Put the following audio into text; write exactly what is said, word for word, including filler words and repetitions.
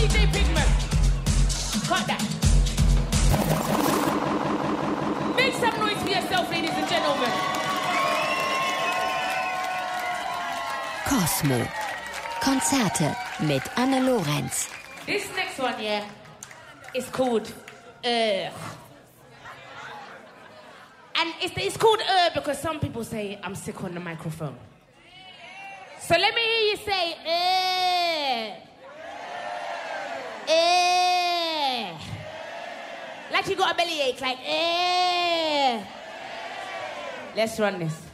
J Pigment. Cut that. Make some noise for yourself, ladies and gentlemen. Cosmo. Konzerte mit Anne Lorenz. This next one, yeah, is called Ugh. And it's, it's called Ugh because some people say I'm sick on the microphone. So let me hear you say Ugh. Ugh. Like you got a bellyache, like Ugh. Let's run this.